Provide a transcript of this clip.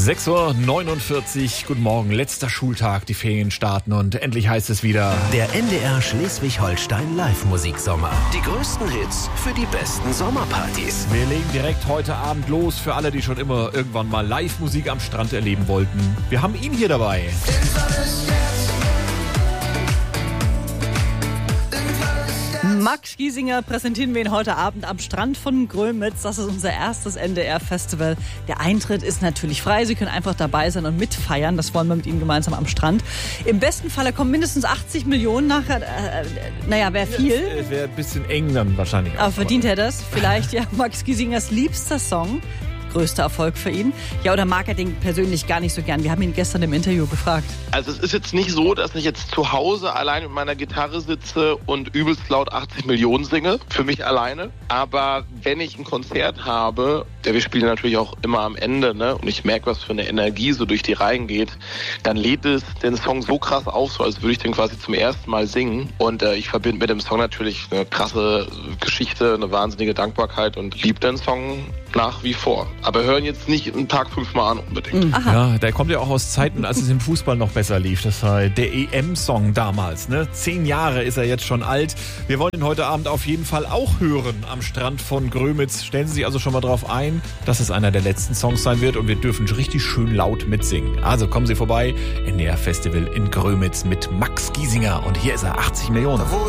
6:49 Uhr, guten Morgen, letzter Schultag, die Ferien starten und endlich heißt es wieder... Der NDR Schleswig-Holstein Live-Musiksommer. Die größten Hits für die besten Sommerpartys. Wir legen direkt heute Abend los für alle, die schon immer irgendwann mal Live-Musik am Strand erleben wollten. Wir haben ihn hier dabei. Max Giesinger präsentieren wir ihn heute Abend am Strand von Grömitz. Das ist unser erstes NDR-Festival. Der Eintritt ist natürlich frei. Sie können einfach dabei sein und mitfeiern. Das wollen wir mit Ihnen gemeinsam am Strand. Im besten Falle kommen mindestens 80 Millionen nachher. Wäre viel. Wäre ein bisschen eng dann wahrscheinlich auch. Aber verdient er das? Vielleicht ja Max Giesingers liebster Song. Größter Erfolg für ihn. Ja, oder mag er den persönlich gar nicht so gern? Wir haben ihn gestern im Interview gefragt. Also es ist jetzt nicht so, dass ich jetzt zu Hause allein mit meiner Gitarre sitze und übelst laut 80 Millionen singe, für mich alleine. Aber wenn ich ein Konzert habe, wir spielen natürlich auch immer am Ende, ne? Und ich merke, was für eine Energie so durch die Reihen geht, dann lädt es den Song so krass auf, so als würde ich den quasi zum ersten Mal singen. Und ich verbinde mit dem Song natürlich eine krasse Geschichte, eine wahnsinnige Dankbarkeit und liebe den Song nach wie vor. Aber hören jetzt nicht einen Tag 5-mal an unbedingt. Ja, der kommt ja auch aus Zeiten, als es im Fußball noch besser lief. Das war der EM-Song damals. Ne? 10 Jahre ist er jetzt schon alt. Wir wollen ihn heute Abend auf jeden Fall auch hören am Strand von Grömitz. Stellen Sie sich also schon mal drauf ein, dass es einer der letzten Songs sein wird und wir dürfen richtig schön laut mitsingen. Also kommen Sie vorbei, NDR Festival in Grömitz mit Max Giesinger und hier ist er, 80 Millionen.